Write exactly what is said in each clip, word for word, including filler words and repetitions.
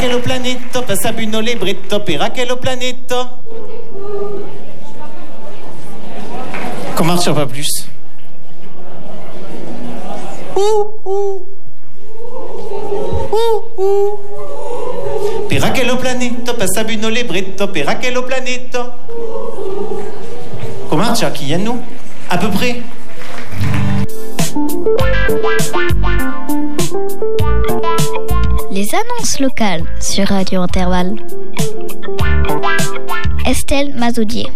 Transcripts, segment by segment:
lo planetto, per Sabino libretto, perché lo planetto. Qu'on marche pas plus. Ouh, ouh. Ouh, ouh. Perché lo planetto, per Sabino libretto, perché lo planetto. Qu'on marche qui y a nous, à peu près. Les annonces locales sur Radio Intervalle. Estelle Mazoudier.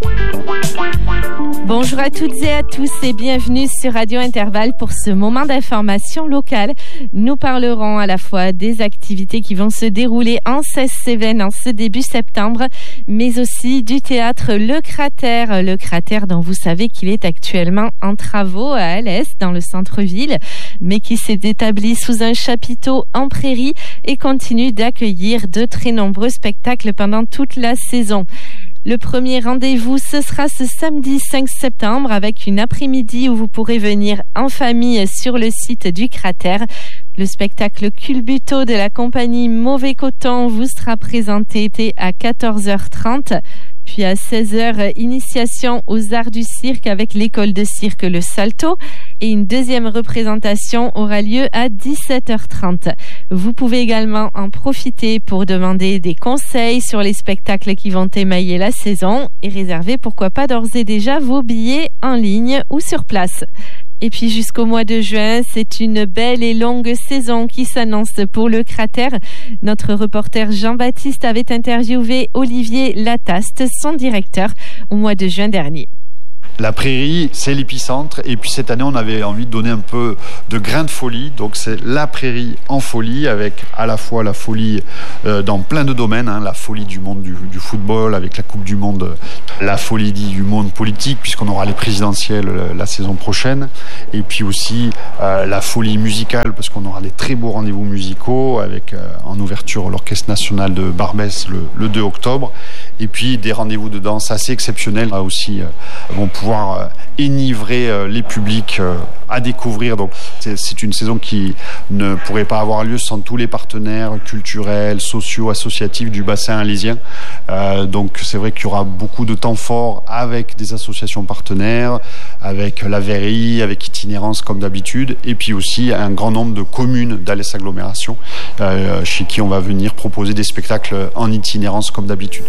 Bonjour à toutes et à tous et bienvenue sur Radio Intervalle pour ce moment d'information locale. Nous parlerons à la fois des activités qui vont se dérouler en Cesse-Cévennes en ce début septembre, mais aussi du théâtre Le Cratère. Le Cratère dont vous savez qu'il est actuellement en travaux à Alès, dans le centre-ville, mais qui s'est établi sous un chapiteau en prairie et continue d'accueillir de très nombreux spectacles pendant toute la saison. Le premier rendez-vous, ce sera ce samedi cinq septembre avec une après-midi où vous pourrez venir en famille sur le site du Cratère. Le spectacle Culbuto de la compagnie Mauvais Coton vous sera présenté à quatorze heures trente. Puis à seize heures, initiation aux arts du cirque avec l'école de cirque Le Salto. Et une deuxième représentation aura lieu à dix-sept heures trente. Vous pouvez également en profiter pour demander des conseils sur les spectacles qui vont émailler la saison et réserver pourquoi pas d'ores et déjà vos billets en ligne ou sur place. Et puis jusqu'au mois de juin, c'est une belle et longue saison qui s'annonce pour le Cratère. Notre reporter Jean-Baptiste avait interviewé Olivier Lataste, son directeur, au mois de juin dernier. La prairie, c'est l'épicentre. Et puis cette année, on avait envie de donner un peu de grain de folie. Donc c'est la prairie en folie, avec à la fois la folie euh, dans plein de domaines. Hein, la folie du monde du, du football, avec la Coupe du Monde. La folie du monde politique, puisqu'on aura les présidentielles euh, la saison prochaine. Et puis aussi euh, la folie musicale, parce qu'on aura des très beaux rendez-vous musicaux, avec euh, en ouverture l'Orchestre National de Barbès le, le deux octobre. Et puis des rendez-vous de danse assez exceptionnels. Là aussi, euh, vont pouvoir pouvoir enivrer les publics à découvrir. Donc c'est, c'est une saison qui ne pourrait pas avoir lieu sans tous les partenaires culturels, sociaux, associatifs du bassin alésien. Euh, donc c'est vrai qu'il y aura beaucoup de temps forts avec des associations partenaires, avec la Verrerie, avec Itinérance comme d'habitude, et puis aussi un grand nombre de communes d'Alès Agglomération euh, chez qui on va venir proposer des spectacles en itinérance comme d'habitude.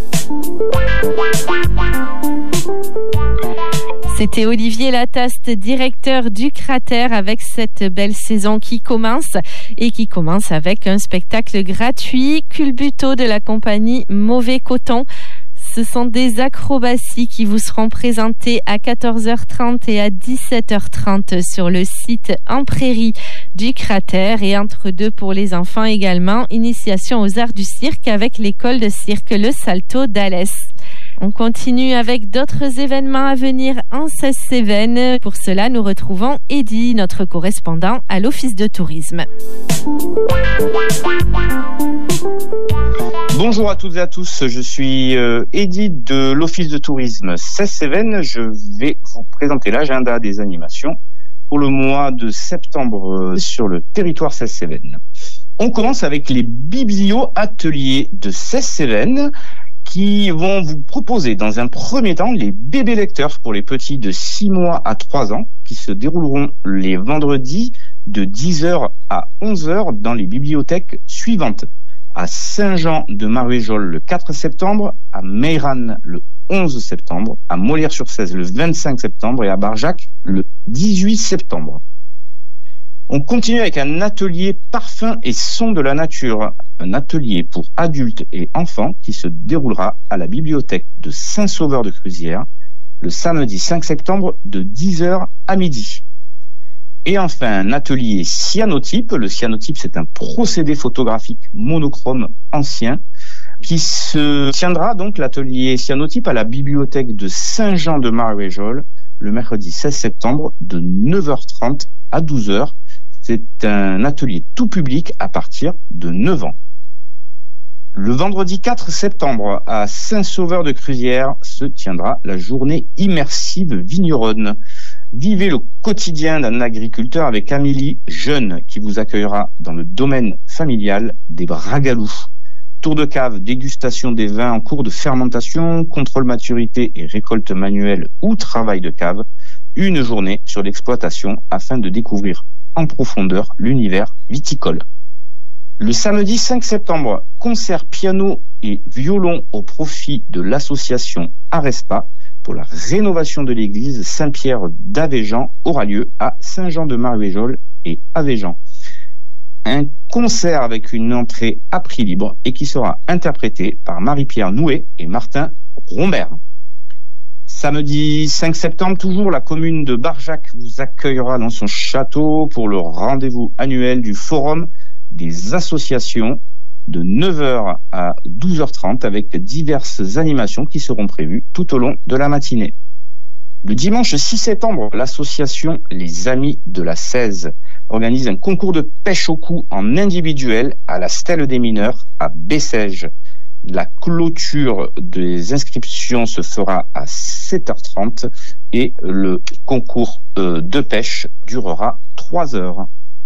C'était Olivier Lataste, directeur du Cratère, avec cette belle saison qui commence et qui commence avec un spectacle gratuit, Culbuto de la compagnie Mauvais Coton. Ce sont des acrobaties qui vous seront présentées à quatorze heures trente et à dix-sept heures trente sur le site en prairie du Cratère, et entre deux pour les enfants également, initiation aux arts du cirque avec l'école de cirque Le Salto d'Alès. On continue avec d'autres événements à venir en Cesse-Cévennes. Pour cela, nous retrouvons Eddy, notre correspondant à l'Office de tourisme. Bonjour à toutes et à tous, je suis euh, Eddy de l'Office de tourisme Cesse-Cévennes. Je vais vous présenter l'agenda des animations pour le mois de septembre euh, sur le territoire Cesse-Cévennes. On commence avec les biblio-ateliers de Cesse-Cévennes, qui vont vous proposer dans un premier temps les bébés lecteurs pour les petits de six mois à trois ans, qui se dérouleront les vendredis de dix heures à onze heures dans les bibliothèques suivantes: à Saint-Jean-de-Maruéjol le quatre septembre, à Meyran le onze septembre, à Molière-sur-Cèze le vingt-cinq septembre et à Barjac le dix-huit septembre. On continue avec un atelier parfum et son de la nature, un atelier pour adultes et enfants qui se déroulera à la bibliothèque de Saint-Sauveur-de-Cruzières le samedi cinq septembre de dix heures à midi. Et enfin, un atelier cyanotype. Le cyanotype, c'est un procédé photographique monochrome ancien qui se tiendra, donc l'atelier cyanotype, à la bibliothèque de Saint-Jean-de-Maruéjol le mercredi seize septembre de neuf heures trente à douze heures. C'est un atelier tout public à partir de neuf ans. Le vendredi quatre septembre, à Saint-Sauveur-de-Cruzières, se tiendra la journée immersive vigneronne. Vivez le quotidien d'un agriculteur avec Amélie Jeune, qui vous accueillera dans le domaine familial des Bragalous. Tour de cave, dégustation des vins en cours de fermentation, contrôle maturité et récolte manuelle ou travail de cave. Une journée sur l'exploitation afin de découvrir en profondeur l'univers viticole. Le samedi cinq septembre, concert piano et violon au profit de l'association Arespa pour la rénovation de l'église Saint-Pierre d'Avéjan aura lieu à Saint-Jean-de-Maruéjol et Avéjan. Un concert avec une entrée à prix libre et qui sera interprété par Marie-Pierre Nouet et Martin Rombert. Samedi cinq septembre, toujours, la commune de Barjac vous accueillera dans son château pour le rendez-vous annuel du Forum des associations de neuf heures à douze heures trente avec diverses animations qui seront prévues tout au long de la matinée. Le dimanche six septembre, l'association Les Amis de la seize organise un concours de pêche au cou en individuel à la Stèle des Mineurs à Bessèges. La clôture des inscriptions se fera à sept heures trente et le concours de pêche durera trois heures.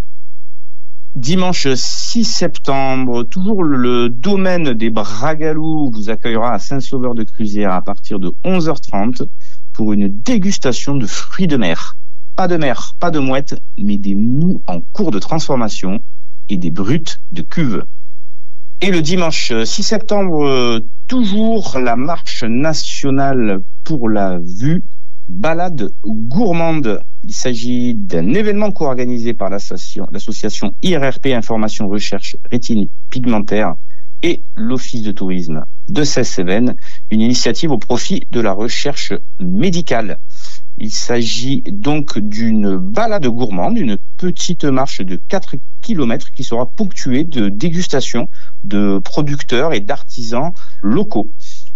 Dimanche six septembre, toujours le domaine des Bragalous vous accueillera à Saint-Sauveur-de-Cruzières à partir de onze heures trente pour une dégustation de fruits de mer. Pas de mer, pas de mouettes, mais des mous en cours de transformation et des brutes de cuve. Et le dimanche six septembre, toujours la marche nationale pour la vue, balade gourmande. Il s'agit d'un événement co-organisé par l'association, l'association I R R P Information Recherche Rétine Pigmentaire et l'Office de tourisme de Celles-Cévennes, une initiative au profit de la recherche médicale. Il s'agit donc d'une balade gourmande, une petite marche de quatre kilomètres qui sera ponctuée de dégustations de producteurs et d'artisans locaux.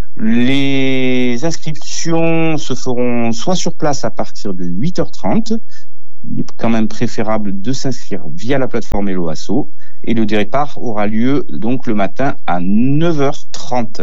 Les inscriptions se feront soit sur place à partir de huit heures trente, il est quand même préférable de s'inscrire via la plateforme Hello Asso, et le départ aura lieu donc le matin à neuf heures trente.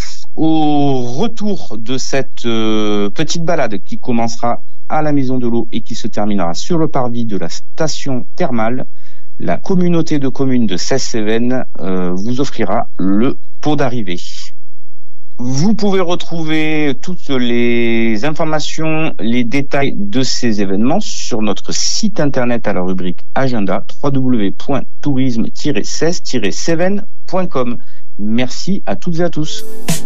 Au retour de cette euh, petite balade qui commencera à la Maison de l'Eau et qui se terminera sur le parvis de la station thermale, la communauté de communes de Celles-Cévennes euh, vous offrira le pot d'arrivée. Vous pouvez retrouver toutes les informations, les détails de ces événements sur notre site internet à la rubrique agenda w w w point tourisme tiret seize tiret cévennes point com. Merci à toutes et à tous.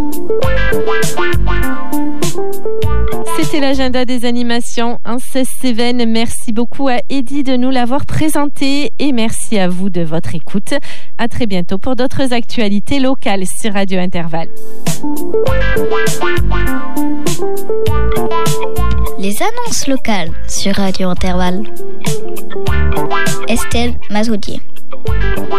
C'était l'agenda des animations en Celles-Cévennes. Merci beaucoup à Eddy de nous l'avoir présenté et merci à vous de votre écoute. À très bientôt pour d'autres actualités locales sur Radio Intervalle. Les annonces locales sur Radio Intervalle. Estelle Mazoudier.